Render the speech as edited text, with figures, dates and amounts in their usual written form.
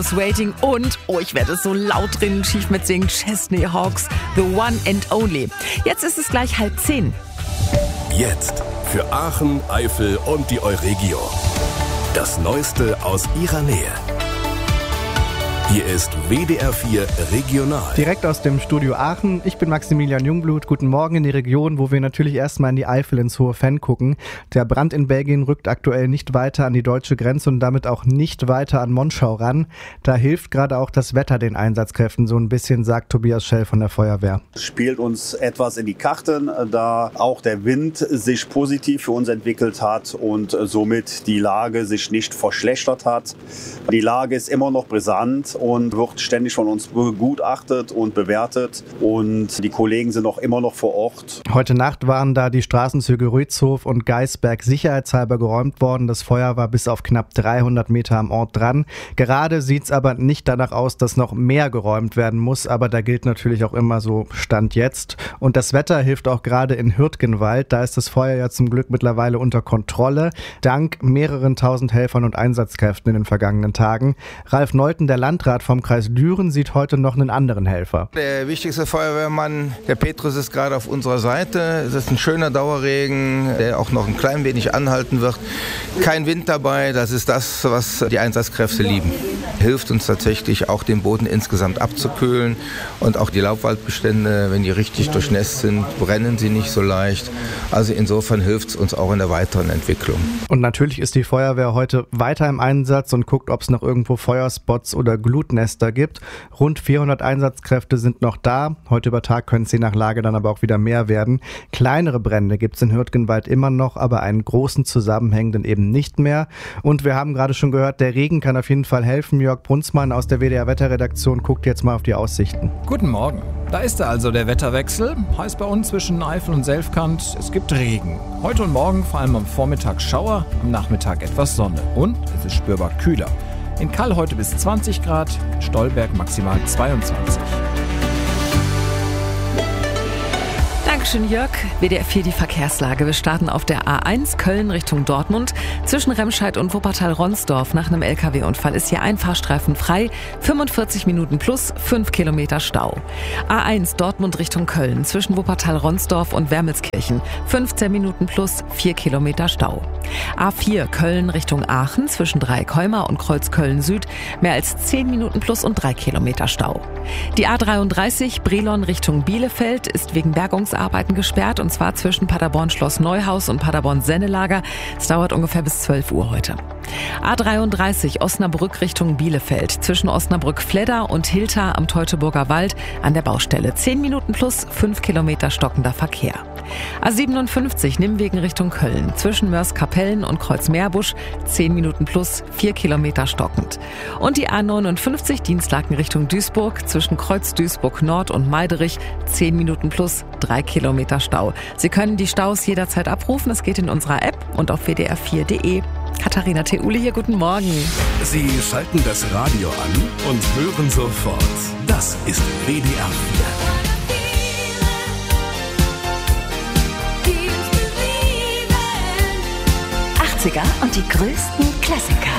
Heroes Waiting und, ich werde so laut drin schief mitsingen, Chesney Hawks, The One and Only. Jetzt ist es gleich 9:30. Jetzt für Aachen, Eifel und die Euregio. Das Neueste aus ihrer Nähe. Hier ist WDR 4 Regional. Direkt aus dem Studio Aachen. Ich bin Maximilian Jungblut. Guten Morgen in die Region, wo wir natürlich erstmal in die Eifel ins Hohe Venn gucken. Der Brand in Belgien rückt aktuell nicht weiter an die deutsche Grenze und damit auch nicht weiter an Monschau ran. Da hilft gerade auch das Wetter den Einsatzkräften so ein bisschen, sagt Tobias Schell von der Feuerwehr. Es spielt uns etwas in die Karten, da auch der Wind sich positiv für uns entwickelt hat und somit die Lage sich nicht verschlechtert hat. Die Lage ist immer noch brisant und wird ständig von uns begutachtet und bewertet. Und die Kollegen sind auch immer noch vor Ort. Heute Nacht waren da die Straßenzüge Rützhof und Geisberg sicherheitshalber geräumt worden. Das Feuer war bis auf knapp 300 Meter am Ort dran. Gerade sieht es aber nicht danach aus, dass noch mehr geräumt werden muss. Aber da gilt natürlich auch immer so Stand jetzt. Und das Wetter hilft auch gerade in Hürtgenwald. Da ist das Feuer ja zum Glück mittlerweile unter Kontrolle. Dank mehreren tausend Helfern und Einsatzkräften in den vergangenen Tagen. Ralf Neuten, der Landrat vom Kreis Düren, sieht heute noch einen anderen Helfer. Der wichtigste Feuerwehrmann, der Petrus, ist gerade auf unserer Seite. Es ist ein schöner Dauerregen, der auch noch ein klein wenig anhalten wird. Kein Wind dabei, das ist das, was die Einsatzkräfte lieben. Hilft uns tatsächlich auch, den Boden insgesamt abzukühlen und auch die Laubwaldbestände, wenn die richtig durchnässt sind, brennen sie nicht so leicht. Also insofern hilft es uns auch in der weiteren Entwicklung. Und natürlich ist die Feuerwehr heute weiter im Einsatz und guckt, ob es noch irgendwo Feuerspots oder Glutnester gibt. Rund 400 Einsatzkräfte sind noch da. Heute über Tag können es je nach Lage dann aber auch wieder mehr werden. Kleinere Brände gibt es in Hürtgenwald immer noch, aber einen großen zusammenhängenden eben nicht mehr. Und wir haben gerade schon gehört, der Regen kann auf jeden Fall helfen. Jörg Brunzmann aus der WDR-Wetterredaktion guckt jetzt mal auf die Aussichten. Guten Morgen. Da ist er also, der Wetterwechsel. Heißt bei uns zwischen Eifel und Selfkant, es gibt Regen. Heute und morgen vor allem am Vormittag Schauer, am Nachmittag etwas Sonne. Und es ist spürbar kühler. In Kall heute bis 20 Grad, in Stolberg maximal 22. Dankeschön, Jörg. WDR 4 die Verkehrslage. Wir starten auf der A1 Köln Richtung Dortmund. Zwischen Remscheid und Wuppertal-Ronsdorf nach einem LKW-Unfall ist hier ein Fahrstreifen frei. 45 Minuten plus 5 Kilometer Stau. A1 Dortmund Richtung Köln. Zwischen Wuppertal-Ronsdorf und Wermelskirchen. 15 Minuten plus 4 Kilometer Stau. A4 Köln Richtung Aachen. Zwischen Dreieckholmer und Kreuzköln Süd. Mehr als 10 Minuten plus und 3 Kilometer Stau. Die A33 Brilon Richtung Bielefeld ist wegen Bergungsarbeiten gesperrt, und zwar zwischen Paderborn-Schloss Neuhaus und Paderborn-Sennelager. Es dauert ungefähr bis 12 Uhr heute. A33 Osnabrück Richtung Bielefeld. Zwischen Osnabrück-Fledder und Hilter am Teutoburger Wald an der Baustelle. 10 Minuten plus 5 Kilometer stockender Verkehr. A57 Nimwegen Richtung Köln. Zwischen Mörs-Kapellen und Kreuz-Meerbusch 10 Minuten plus 4 Kilometer stockend. Und die A59 Dienstlaken Richtung Duisburg. Zwischen Kreuz-Duisburg Nord und Meiderich 10 Minuten plus 3 Kilometer Stau. Sie können die Staus jederzeit abrufen. Es geht in unserer App und auf wdr4.de. Katharina Theule hier, guten Morgen. Sie schalten das Radio an und hören sofort. Das ist WDR 4. 80er und die größten Klassiker.